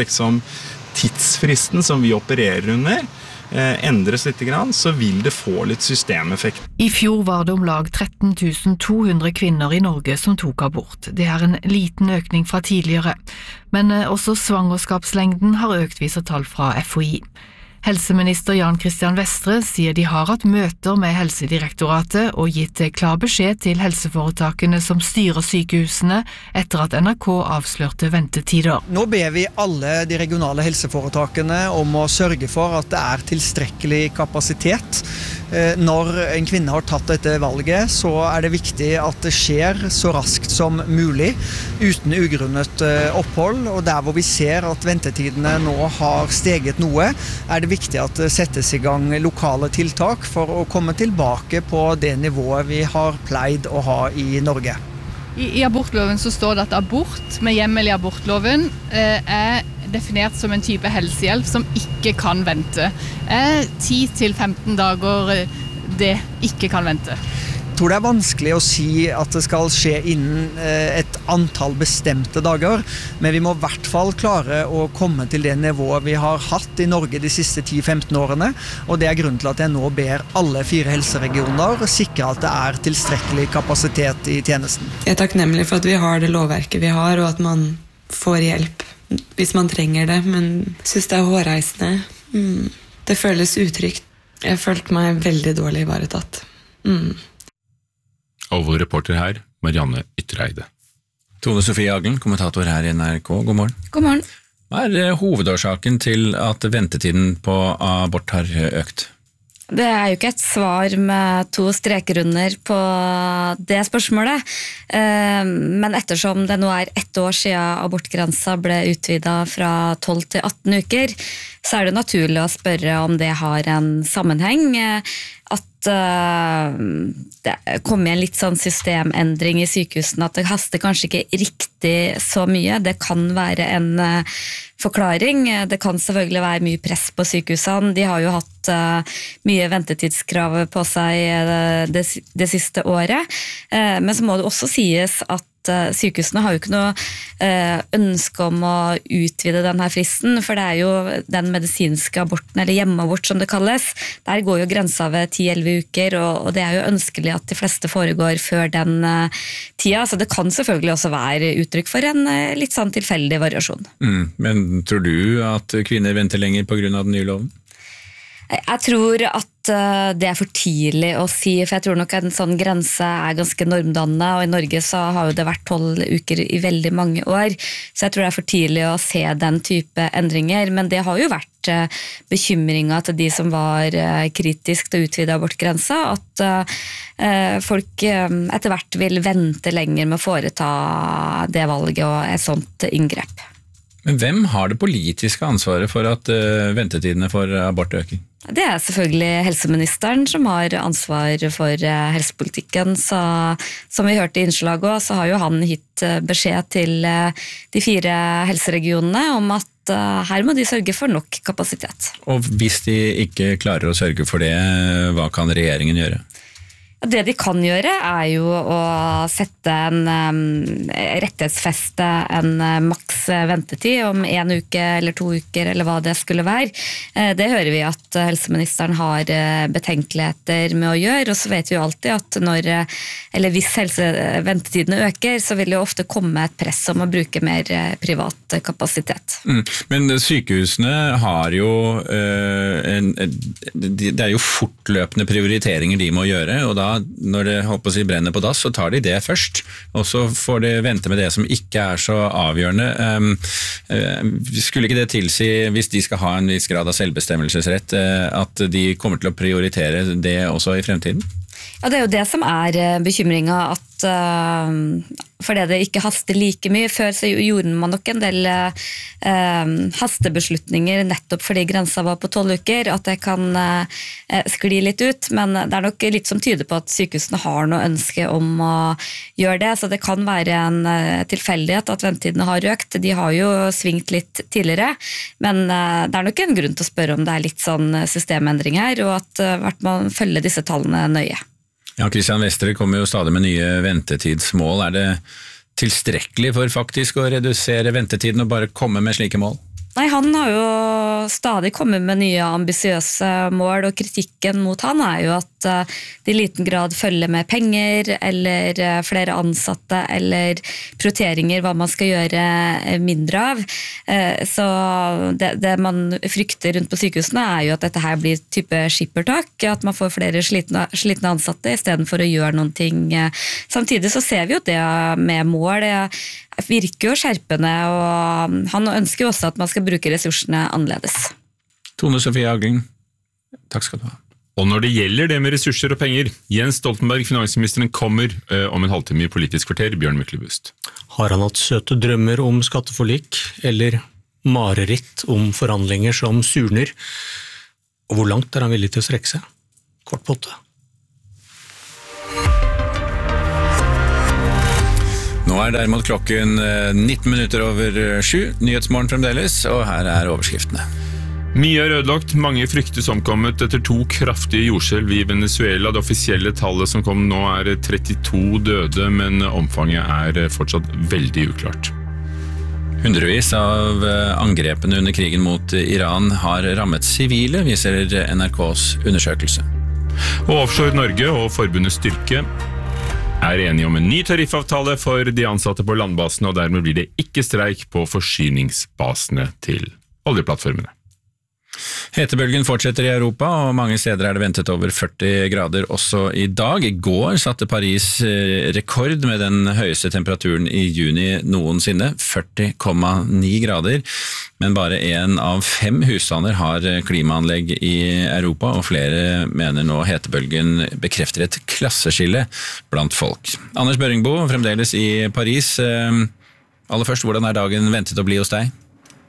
tidsfristen som vi opererer under, endres litt grann, så vil det få litt systemeffekt. I fjor var det om lag 13 200 kvinner i Norge som tok abort. Det en liten økning fra tidligere, men også svangerskapslengden har økt, viser tall fra FHI. Helseminister Jan Christian Vestre sier de har hatt møter med Helsedirektoratet og gitt klar beskjed til helseforetakene som styrer sykehusene etter at NRK avslørte ventetider. Nå ber vi alle de regionale helseforetakene om å sørge for at det tilstrekkelig kapasitet. Når en kvinne har tatt dette valget, så det viktig at det skjer så raskt som mulig, uten ugrunnet opphold. Og der hvor vi ser at ventetidene nå har steget noe, det viktig at det settes i gang lokale tiltak for å komme tilbake på det nivået vi har pleid å ha i Norge. I abortloven så står det at abort med hjemmel i abortloven er definert som en type helsehjelp som ikke kan vente. 10-15 dager det ikke kan vente. Jeg tror det er vanskelig å si at det skal skje innen et antall bestemte dager, men vi må I hvert fall klare å komme til det nivået vi har hatt I Norge de siste 10-15 årene, og det er grunnen til at jeg nå ber alle 4 helseregioner sikre at det er tilstrekkelig kapasitet I tjenesten. Jeg er takknemlig for at vi har det lovverket vi har, og at man får hjelp hvis man trenger det, men jeg synes det er hårreisende. Det føles utrygt. Jeg følte meg veldig dårlig ivaretatt. Og vår reporter her, Marianne Ytreide. Tone Sofie Aglen, kommentator her I NRK. God morgen. God morgen. Hva hovedårsaken til at ventetiden på abort har økt? Det jo ikke et svar med 2 streker under på det spørsmålet, men ettersom det nå 1 år siden abortgrensa ble utvidet fra 12 til 18 uker, så det naturlig å spørre om det har en sammenheng, at det kom en litt sånn systemendring I sykehusene, at det haster kanskje ikke riktig så mye. Det kan være en forklaring. Det kan selvfølgelig være mye press på sykehusene. De har jo hatt mye ventetidskrav på seg det siste året. Men så må det også sies at sykehusene har jo ikke noe ønske om å utvide denne fristen, for det jo den medisinske aborten, eller hjemmeabort som det kalles. Der går jo grensa ved 10-11 uker, og det jo ønskelig at de fleste foregår før den tida, så det kan selvfølgelig også være uttrykk for en litt sånn tilfeldig variasjon. Men tror du at kvinner venter lenger på grunn av den nye loven? Jeg tror at det for tidlig å si, for jeg tror nok at en sånn grense ganske normdannende, og I Norge så har jo det vært 12 uker I veldig mange år, så jeg tror det for tidlig å se den type endringer, men det har jo vært bekymringen til de som var kritisk til å utvide abortgrensa, at folk etter hvert vil vente lenger med å foreta det valget og et sånt inngrep. Men hvem har det politiske ansvaret for at ventetidene for abort øker? Det selvfølgelig helseministeren som har ansvar for helsepolitikken, så som vi hørte I innslaget også, så har jo han gitt beskjed til de 4 helseregionene om at her må de sørge for nok kapasitet. Og hvis de ikke klarer å sørge for det, hva kan regjeringen gjøre? Det de kan gjøre jo å sette rettighetsfeste en maks ventetid om 1 uke eller 2 uker eller hva det skulle være. Det hører vi at helseministeren har betenkeligheter med å gjøre, og så vet vi jo alltid at hvis ventetidene øker, så vil det jo ofte komme et press om å bruke mer privat kapasitet. Men sykehusene har jo det jo fortløpende prioriteringer de må gjøre, og da når det brenner på dass, så tar de det først, og så får de vente med det som ikke så avgjørende. Skulle ikke det tilsi, hvis de skal ha en viss grad av selvbestemmelsesrett, at de kommer til å prioritere det også I fremtiden? Ja, det jo det som bekymringen, at fordi det ikke haster like mye. Før så gjorde man nok en del hastebeslutninger nettopp fordi grensa var på 12 uker, at det kan skli litt ut, men det nok litt som tyder på at sykehusene har noe ønske om å gjøre det, så det kan være en tilfeldighet at ventetidene har økt. De har jo svingt litt tidligere, men det nok en grunn til å spørre om det litt sånn systemendring her, og at man følger disse tallene nøye. Ja, Kristian Vestre kommer jo stadig med nye ventetidsmål. Det tilstrekkelig for faktisk å redusere ventetiden og bare komme med slike mål? Nei, han har jo stadig kommet med nye ambisiøse mål, og kritikken mot han jo at de I liten grad følger med penger, eller flere ansatte, eller prioriteringer hva man skal gjøre mindre av. Så det man frykter rundt på sykehusene jo at dette her blir type skippertak, at man får flere slitne ansatte I stedet for å gjøre noen ting. Samtidig så ser vi jo det med mål, det virker jo skjerpende, og han ønsker jo også at man skal bruke ressursene annerledes. Tone Sofie Aglen, takk skal du ha. Og når det gjelder det med ressurser og penger, Jens Stoltenberg, finansministeren, kommer om en halvtime I Politisk kvarter, Bjørn Myklebust. Har han hatt søte drømmer om skatteforlik, eller mareritt om forhandlinger som surner? Og hvor langt han villig til å strekke seg? Kvart på 8. er derimot klokken 19 minutter over 7. Nyhetsmorgen fremdeles, og her er overskriftene. Mye er ødelagt, mange fryktes omkommet etter 2 kraftige jordskjelv i Venezuela. Det offisielle tallet som kom nå er 32 døde, men omfanget er fortsatt veldig uklart. Hundrevis av angrepene under krigen mot Iran har rammet sivile, viser NRKs undersøkelse. Og Offshore Norge og forbundet Styrke er enige om en ny tariffavtale for de ansatte på landbasene, og dermed blir det ikke streik på forsyningsbasene til oljeplattformene. Hetebølgen fortsetter i Europa, og mange steder er det ventet over 40 grader også i dag. I går satte Paris rekord med den høyeste temperaturen i juni noensinne, 40,9 grader. Men bare 1 av 5 husstander har klimaanlegg i Europa, og flere mener nå hetebølgen bekrefter et klasseskille blant folk. Anders Børingbo, fremdeles i Paris. Aller først, hvordan er dagen ventet å bli hos deg?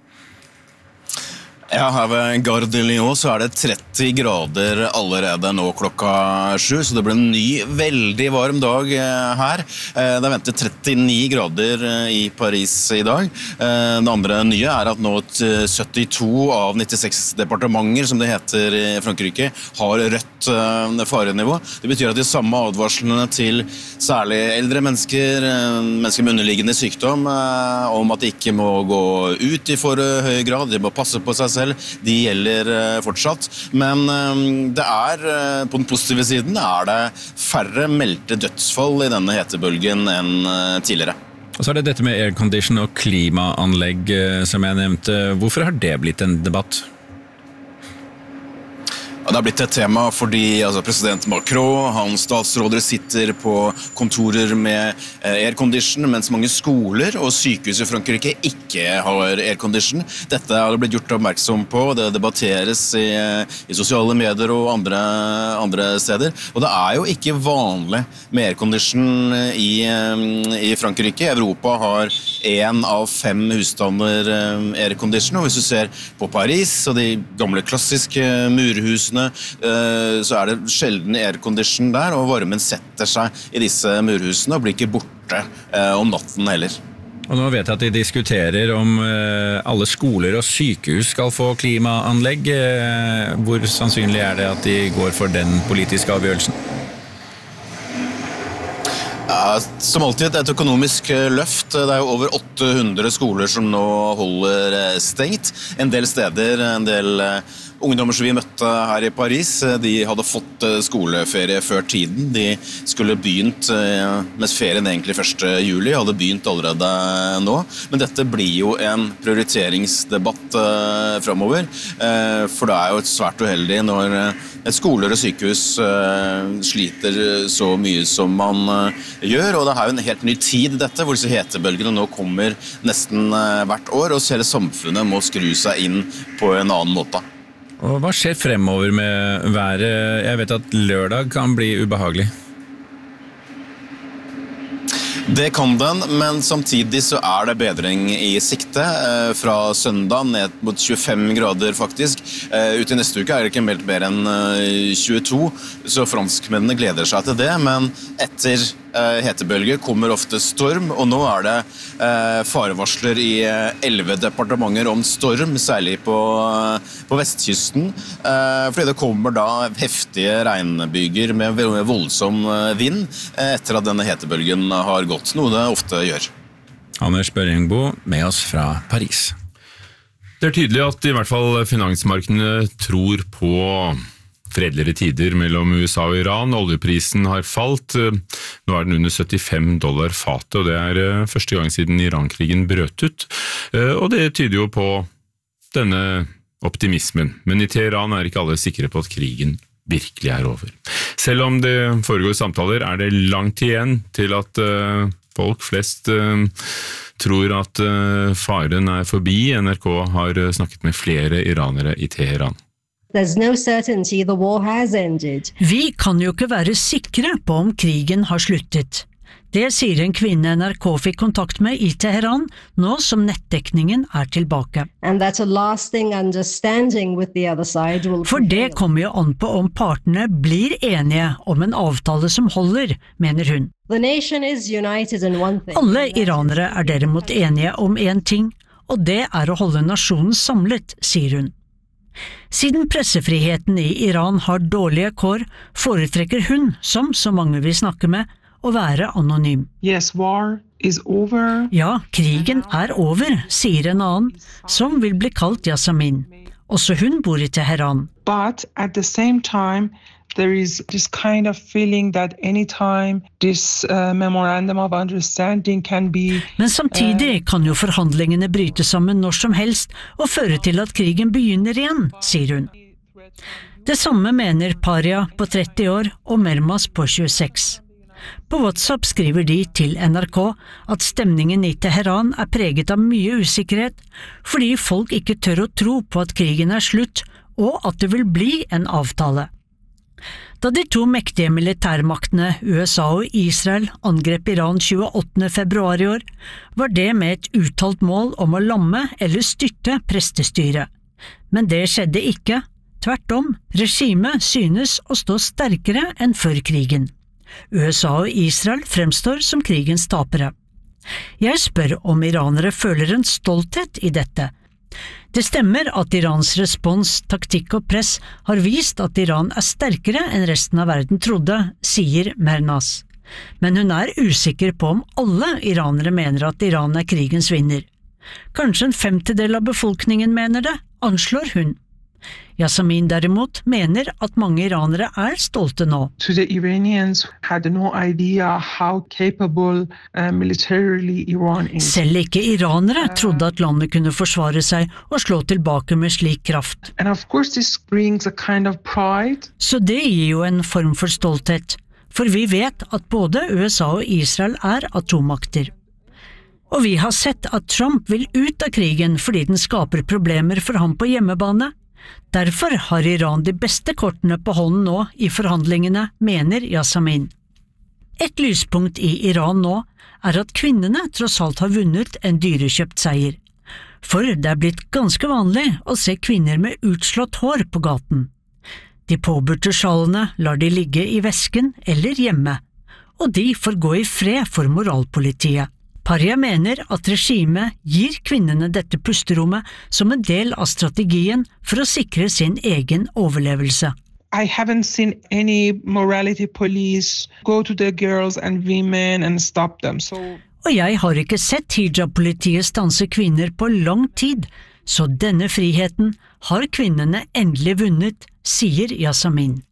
Ja, her ved Gare de Lyon så er det 30 grader allerede nå klokka 7, så det blir en ny, veldig varm dag her. Det er ventet 39 grader i Paris i dag. Det andre nye er at nå 72 av 96 departementer, som det heter i Frankrike, har rødt farenivå. Det betyr at de samme advarslene til særlig eldre mennesker, mennesker med underliggende sykdom, om at de ikke må gå ut i for høy grad, de må passe på seg selv, de gjelder fortsatt, men det er, på den positive siden, er det færre meldte dødsfall i denne hetebølgen enn tidligere. Og så er det dette med aircondition og klimaanlegg som jeg nevnte. Hvorfor har det blitt en debatt? Det har blitt et tema fordi president Macron, hans statsråder sitter på kontorer med aircondition, mens mange skoler og sykehus i Frankrike ikke har aircondition. Dette har blitt gjort oppmerksom på, det debatteres i sosiale medier og andre steder. Og det er jo ikke vanlig med aircondition i Frankrike. Europa har 1 av 5 husstander aircondition, og hvis du ser på Paris og de gamle klassiske murhusene, så er det sjelden aircondition der, og varmen setter seg i disse murhusene og blir ikke borte om natten heller. Og nå vet jeg at de diskuterer om alle skoler og sykehus skal få klimaanlegg. Hvor sannsynlig er det at de går for den politiske avgjørelsen? Som alltid et økonomisk løft. Det er jo over 800 skoler som nå holder stengt. En del steder, en del ungdommer som vi møtte her i Paris, de hadde fått skoleferie før tiden. De skulle begynt, mens ferien egentlig 1. juli, hadde begynt allerede nå. Men dette blir jo en prioriteringsdebatt fremover, for det er jo svært uheldig når skoler og sykehus sliter så mye som man gjør, og det er jo en helt ny tid dette, hvor disse hetebølgene nå kommer nesten hvert år, og hele samfunnet må skru seg inn på en annen måte. Og hva skjer fremover med været? Jeg vet at lørdag kan bli ubehagelig. Det kan den, men samtidig så er det bedring i sikte. Fra søndag ned mot 25 grader faktisk. Ut i neste uke er det ikke meldt mer enn 22, så franskmennene gleder seg til det, men etter hetebølge kommer ofte storm, og nå er det farevarsler i 11 departementer om storm, særlig på vestkysten, fordi det kommer da heftige regnbyger med voldsom vind etter at denne hetebølgen har gått, noe det ofte gjør. Anders Børingbo med oss fra Paris. Det er tydelig at i hvert fall finansmarkedene tror på fredeligere tider mellom USA og Iran. Oljeprisen har falt. Nå er den under $75 fatet, og det er første gang siden Iran-krigen brøt ut. Og det tyder jo på denne optimismen. Men i Teheran er ikke alle sikre på at krigen virkelig er over. Selv om det foregår samtaler, er det langt igjen til at folk flest tror at faren er forbi. NRK har snakket med flere iranere i Teheran. There's no certainty the war has ended. Vi kan jo ikke være sikre på om krigen har sluttet. Det sier en kvinne NRK fikk kontakt med I Teheran, nå som nettdekningen tilbake. For det kommer jo an på om partene blir enige om en avtale som holder, mener hun. Alle iranere derimot enige om en ting, og det å holde nasjonen samlet, sier hun. Siden pressefriheten I Iran har dårlige kår, foretrekker hun, som så mange vi snakker med, å være anonym. Yes, war is over. Ja, krigen over, sier en annen, som vil bli kalt Yasamin. Også hun bor I Teheran. But at the same time, there is this kind of feeling that anytime this memorandum of understanding can be... Men samtidig kan jo forhandlingene bryte sammen når som helst og føre til at krigen begynner igjen, sier hun. Det samme mener Paria på 30 år og Mermas på 26. På WhatsApp skriver de til NRK at stemningen I Teheran preget av mye usikkerhet, fordi folk ikke tør å tro på at krigen slutt, og at det vil bli en avtale. Da de to mektige militærmaktene, USA og Israel, angrep Iran 28. februar I år, var det med et uttalt mål om å lamme eller styrte prestestyret. Men det skjedde ikke. Tvert om, regimet synes å stå sterkere enn før krigen. USA og Israel fremstår som krigens tapere. Jeg spør om iranere føler en stolthet I dette. Det stemmer at Irans respons, taktikk og press har vist at Iran sterkere enn resten av verden trodde, sier Mernaz. Men hun usikker på om alle iranere mener at Iran krigens vinner. Kanskje en 50% av befolkningen mener det, anslår hun. Yasamin derimot mener at mange iranere stolte nå. The Iranians had no idea how capable militarily Iran is. Selv ikke iranere trodde at landet kunne forsvare seg og slå tilbake med slik kraft. And of course this brings a kind of pride. Så det gir jo en form for stolthet, for vi vet at både USA og Israel atommakter. Og vi har sett at Trump vil ut av krigen fordi den skaper problemer for ham på hjemmebane. Derfor har Iran de beste kortene på hånden nå I forhandlingene, mener Yasamin. Et lyspunkt I Iran nå at kvinnene tross alt har vunnet en dyrekjøpt seier. For det blitt ganske vanlig å se kvinner med utslått hår på gaten. De påburte sjalene lar de ligge I vesken eller hjemme, og de får gå I fred for moralpolitiet. Paria mener at regimet gir kvinnene dette pusterommet som en del av strategien for å sikre sin egen overlevelse. I haven't seen any morality police go to the girls and women and stop them. Og jeg har ikke sett hijab-politiet stanse kvinner på lang tid, så denne friheten har kvinnene endelig vunnet, sier Yasamin.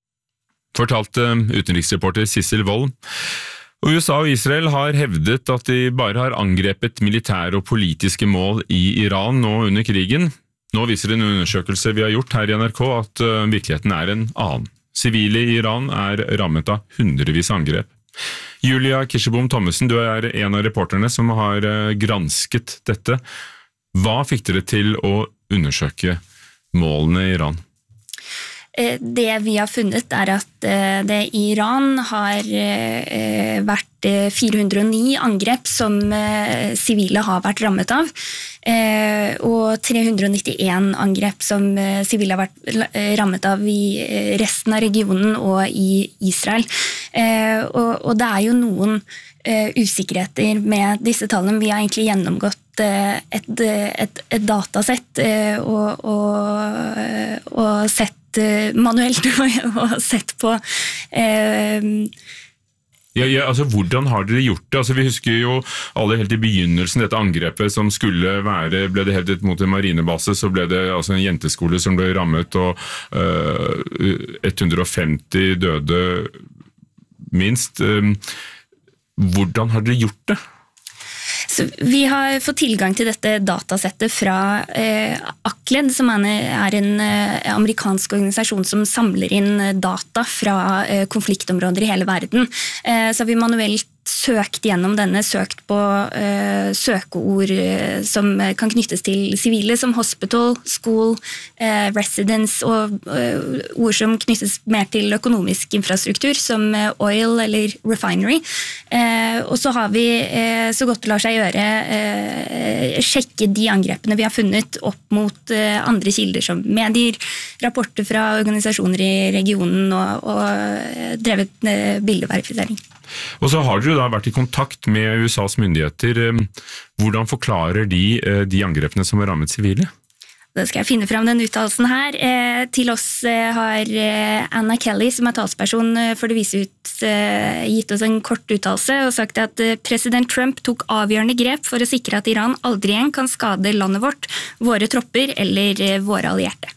Fortalte utenriksreporter Sissel Wold. Og USA og Israel har hevdet at de bare har angrepet militære og politiske mål I Iran nå under krigen. Nå viser en undersøkelse vi har gjort her I NRK at virkeligheten en annen. Sivile I Iran rammet av hundrevis angrep. Julia Kirsebom Thommessen, du en av reporterne som har gransket dette. Hva fikk dere til å undersøke målene I Iran? Det vi har funnet at det I Iran har vært 409 angrep som sivile har vært rammet av, og 391 angrep som sivile har vært rammet av I resten av regionen og I Israel. Og det jo noen usikkerheter med disse tallene. Vi har egentlig gjennomgått et datasett og sett manuelt og sett på altså hvordan har dere gjort det? Altså vi husker jo alle helt I begynnelsen dette angrepet som skulle ble det hevdet mot en marinebase, så ble det altså en jenteskole som ble rammet og 150 døde minst. Hvordan har dere gjort det? Så vi har fått tilgang til dette datasettet fra ACLED, som en amerikansk organisasjon som samler inn data fra konfliktområder I hele verden. Så har vi manuelt søkt gjennom denne, søkt på søkeord som kan knyttes til sivile, som hospital, school, residence, og ord som knyttes mer til økonomisk infrastruktur, som oil eller refinery. Og så har vi så godt det lar seg gjøre sjekke de angrepene vi har funnet opp mot andre kilder som medier, rapporter fra organisasjoner i regionen og drevet bildeverifisering. Og så har dere da vært i kontakt med USAs myndigheter. Hvordan forklarer de angrepene som har rammet sivile? Da skal jeg finne frem den uttalelsen her. Til oss har Anna Kelly, som er talsperson for Det Hvite Hus, gitt oss en kort uttalelse og sagt at president Trump tok avgjørende grep for å sikre at Iran aldri igjen kan skade landet vårt, våre tropper eller våre allierte.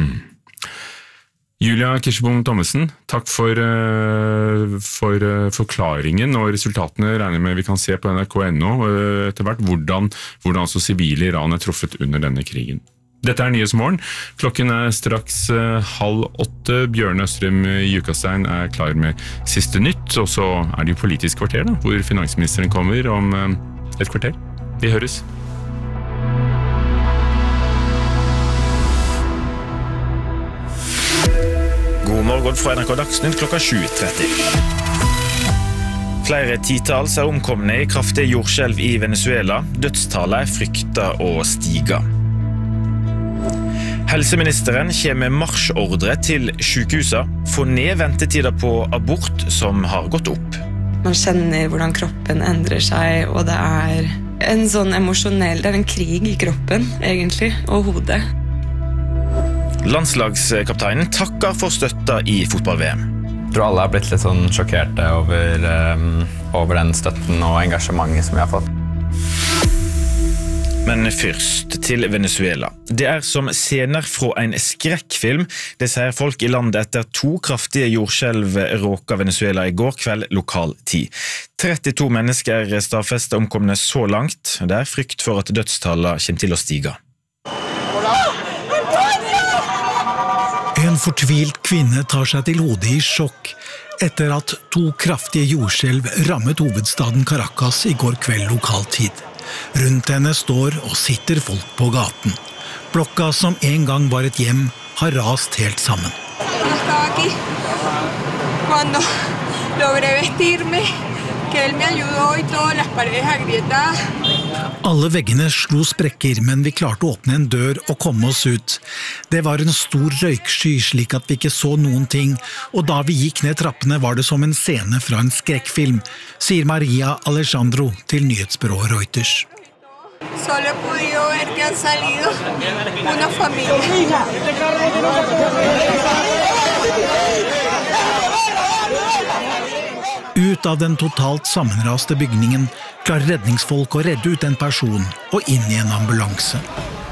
Julia Kirsebom Thommessen, takk for forklaringen og resultatene regner med vi kan se på NRK.no etter hvert, hvordan altså sivile Iran er truffet under denne krigen. Dette er Nyhetsmorgen. Klokken er straks 7:30. Bjørn Østrem Jukastein er klar med siste nytt, og så er det jo Politisk kvarter, da, hvor finansministeren kommer om et kvarter. Vi høres. God morgen fra NRK Dagsnytt klokka 7:30. Flere titalls er omkomne i kraftig jordskjelv i Venezuela. Dødstallet er fryktet å stige. Helseministeren kommer med marsjordre til sykehuset, få ned ventetider på abort som har gått opp. Man kjenner hvordan kroppen endrer seg, og det er en sånn emosjonell, det er en krig i kroppen, egentlig, og hodet. Landslagskapteinen takker for støtta i fotball-VM. Jeg tror alle har blitt litt sånn sjokkerte over den støtten og engasjementet som vi har fått. Men først til Venezuela. Det er som scener fra en skrekkfilm. Det sier folk i landet etter 2 kraftige jordskjelv råka Venezuela i går kveld lokal tid. 32 mennesker er stadfestet omkomne så langt. Det er frykt for at dødstallene kommer til å stige. En fortvilt kvinne tar seg til hodet i sjokk etter at 2 kraftige jordskjelv rammet hovedstaden Caracas i går kveld lokal tid. Rundt henne står og sitter folk på gaten. Blokka som en gang var et hjem har rast helt sammen. Alle veggene slo sprekker, men vi klarte å åpne en dør og komme oss ut. Det var en stor røyksky slik at vi ikke så noen ting, og da vi gikk ned trappene var det som en scene fra en skrekkfilm, sier Maria Alejandro til nyhetsbyrået Reuters. Solo he podido ver que han salido una familia. Ut av den totalt sammenraste bygningen klarer redningsfolk å redde ut en person og inn i en ambulanse.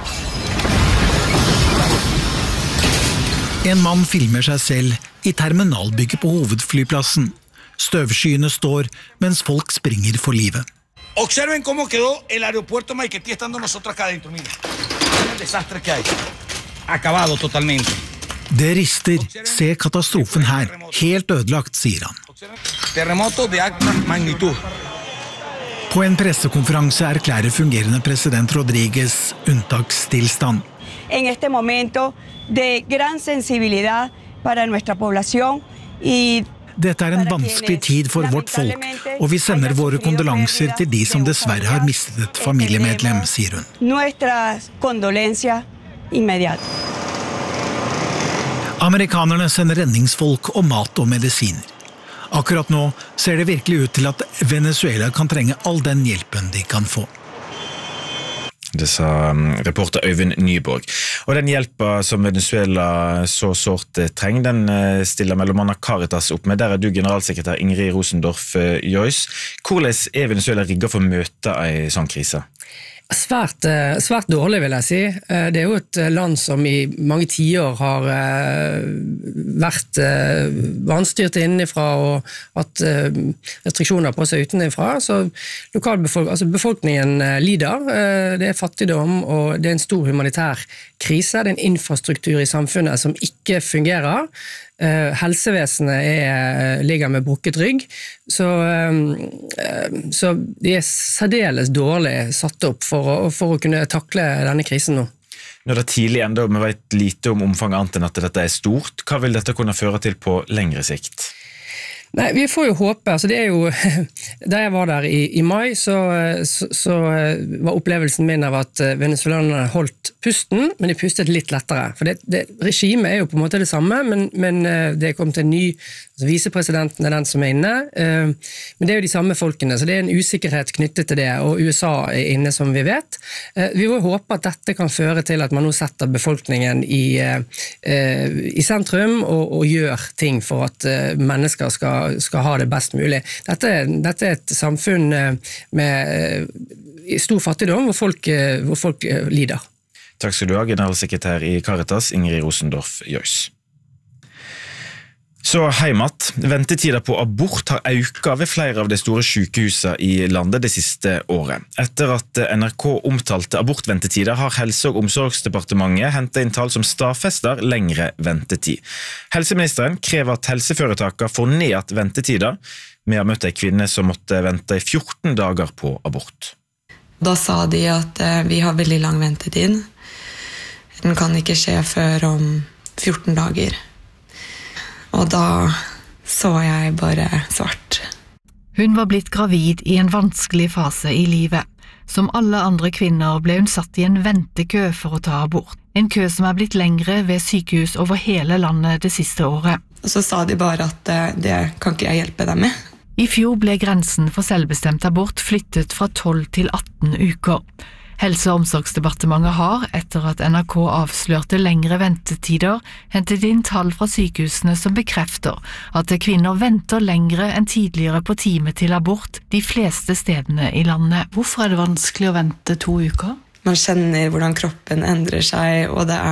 En mann filmer seg selv i terminalbygget på hovedflyplassen. Støvskyene står mens folk springer for livet. Observen cómo quedó el aeropuerto Maiquetía estando nosotros acá adentro, mira. El desastre que hay. Acabado totalmente. Det rister. Se katastrofen her. Helt ødelagt, sier han. Terremoto de alta magnitud. På en pressekonferanse erklærer fungerende president Rodríguez unntakstilstand. En este momento de gran sensibilidad para nuestra población y Dette er en vanskelig tid for vårt folk, og vi sender våre kondolanser til de som dessverre har mistet et familiemedlem, sier hun. Nuestras condolencias inmediatas. Amerikanerne sender redningsfolk og mat og medisiner. Akkurat nå ser det virkelig ut til at Venezuela kan trenge all den hjelpen de kan få. Det sa reporter Øyvind Nyborg. Og den hjelpa som Venezuela så sårt trenger, den stiller mellom annet Caritas opp med. Der er du generalsekretær Ingrid Rosendorf Joyce. Hvordan er Venezuela rigget for å møte en sånn krise? Svært dårlig, vil jeg si. Det er jo et land som i mange tiår har vært vanstyrt innenfra og hatt restriksjoner på seg utenfra, så befolkningen lider. Det er fattigdom, og det er en stor humanitær krise. Det er en infrastruktur i samfunnet som ikke fungerer. Helsevesenet ligger med brukket rygg, så de er særdeles dårlig satt opp for å kunne takle denne krisen nå. Når det er tidlig enda, og vi vet lite om omfanget annet enn at dette er stort, hva vil dette kunne føre til på lengre sikt? Nei, vi får jo håpe, altså det jo, da jeg var der i mai, så var opplevelsen min av at venezuelanerne holdt pusten, men de pustet litt lettere, for regimet jo på en måte det samme, men det kom til en ny, altså visepresidenten den som inne, men det jo de samme folkene, så det en usikkerhet knyttet til det, og USA inne som vi vet. Vi må håpe at dette kan føre til at man nå setter befolkningen i sentrum og gjør ting for at mennesker skal ha det best mulig. Dette et samfunn med stor fattigdom hvor folk lider. Takk skal du ha, generalsekretær i Caritas, Ingrid Rosendorff Joyce. Så heimat, ventetida på abort har auka ved flere av de store sykehusene i landet det siste året. Etter at NRK omtalte abortventetida har Helse- og omsorgsdepartementet hentet inn tall som stadfester lengre ventetid. Helseministeren krever at helseforetakene får ned at ventetida. Vi har møtt en kvinne som måtte vente i 14 dager på abort. Da sa de at vi har veldig lang ventetid. Den kan ikke skje før om 14 dager. Og da så jeg bare svart. Hun var blitt gravid i en vanskelig fase i livet. Som alle andre kvinner ble hun satt i en ventekø for å ta abort. En kø som blitt lengre ved sykehus over hele landet det siste året. Og så sa de bare at det kan ikke jeg hjelpe dem med. I fjor ble grensen for selvbestemt abort flyttet fra 12 til 18 uker. Helse- og omsorgsdepartementet har, etter at NRK avslørte lengre ventetider, hentet inn tall fra sykehusene som bekrefter at kvinner venter lengre enn tidligere på time til abort de fleste stedene i landet. Hvorfor det vanskelig å vente 2 uker? Man kjenner hvordan kroppen endrer seg, og det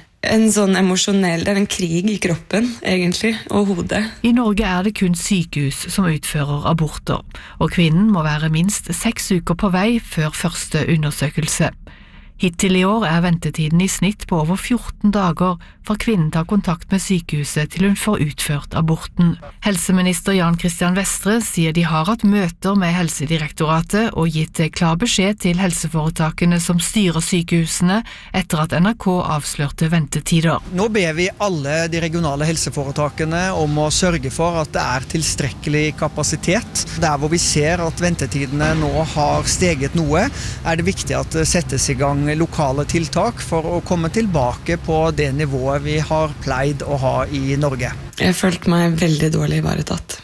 en sånn emosjonell, det en krig i kroppen, egentlig, og hodet. I Norge det kun sykehus som utfører aborter, og kvinnen må være minst 6 uker på vei før første undersøkelse. Hittil i år ventetiden i snitt på over 14 dager fra kvinnen tar kontakt med sykehuset til hun får utført aborten. Helseminister Jan Christian Vestre sier de har hatt møter med Helsedirektoratet og gitt klar beskjed til helseforetakene som styrer sykehusene etter at NRK avslørte ventetider. Nå ber vi alle de regionale helseforetakene om å sørge for at det tilstrekkelig kapasitet. Der hvor vi ser at ventetidene nå har steget noe, det viktig at det settes i gang lokale tiltak for å komme tilbake på det nivået vi har pleid å ha i Norge. Jeg følte meg veldig dårlig ivaretatt.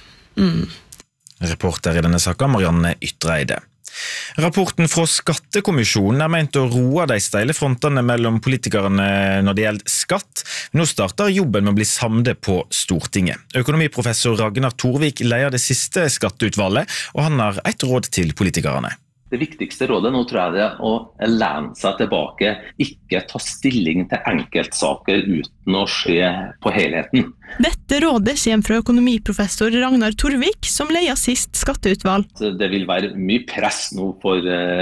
Reporter i denne saken, Marianne Ytreide. Rapporten fra Skattekommisjonen ment å roe de steile frontene mellom politikerne når det gjelder skatt. Nå starter jobben med å bli samlet på Stortinget. Økonomiprofessor Ragnar Torvik leder det siste skatteutvalget, og han har et råd til politikerne. Det viktigste rådet nå tror jeg det å lene seg tilbake, ikke ta stilling til enkeltsaker uten å se på helheten. Dette rådet kommer fra økonomiprofessor Ragnar Torvik, som leder sist skatteutvalg. Det vil være mye press nå for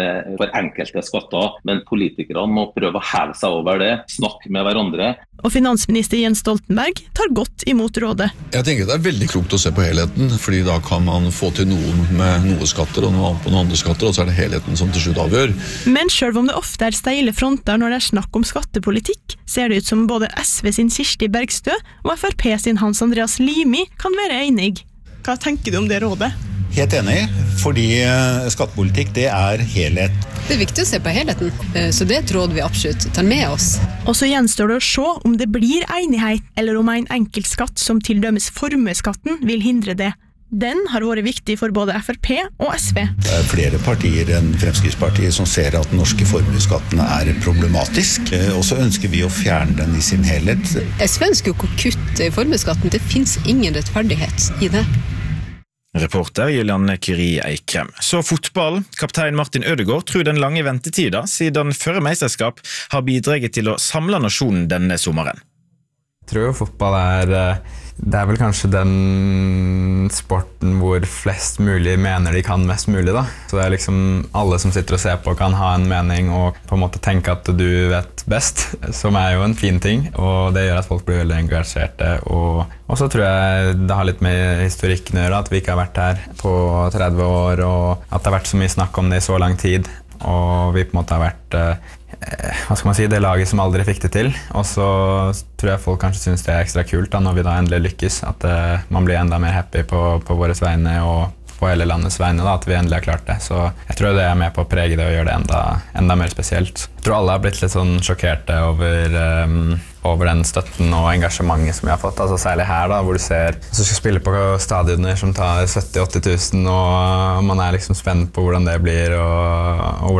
enkelte skatter, men politikerne må prøve å heve seg over det, snakke med hverandre. Og finansminister Jens Stoltenberg tar godt imot rådet. Jeg tenker det veldig klokt å se på helheten, fordi da kan man få til noen med noe skatter og noe annet på noen andre skatter, og så det helheten som til slutt avgjør. Men selv om det ofte steile fronter når det snakk om skattepolitikk, ser det ut som både SV sin Kirsti Bergstø og FrP sin Hans Andreas Limi kan være enig. Hva tenker du om det rådet? Helt enig, fordi skattepolitikk det helhet. Det viktig å se på helheten, så det et råd vi absolutt tar med oss. Og så gjenstår det å se om det blir enighet, eller om en enkelt skatt som til dømes formuesskatten vil hindre det. Den har vært viktig for både FrP og SV. Det flere partier enn Fremskrittspartiet som ser at den norske formuesskatten problematisk, og så ønsker vi å fjerne den i sin helhet. SV ønsker jo ikke å kutte i formuesskatten, det finnes ingen rettferdighet i det. Reporter Julian Curie Eikrem. Så fotball. Kaptein Martin Ødegaard tror den lange ventetida siden førre meisterskap har bidraget til å samle nasjonen denne sommeren. Jeg tror jo fotball det vel kanskje den sporten hvor flest mulig mener de kan mest mulig da. Så det liksom alle som sitter og ser på kan ha en mening og på en måte tenke at du vet best, som jo en fin ting, og det gjør at folk blir veldig engasjerte, og så tror jeg det har litt med historikken å gjøre, at vi ikke har vært her på 30 år, og at det har vært så mye snakk om det i så lang tid. og vi på en måte har vært hva skal man si, det laget som aldri fikk det til. Og så tror jeg folk kanskje synes det ekstra kult da, når vi da endelig lykkes, at man blir enda mer happy på våres vegne og på hele landets vegne da, at vi endelig har klart det. Så jeg tror det med på å prege det og gjøre det enda mer spesielt. Jeg tror alle har blitt litt sånn sjokkerte over den støtten og engasjementet som vi har fått, altså særlig her da, hvor du ser hvis du skal spille på stadioner som tar 70-80 000 og man liksom spent på hvordan det blir og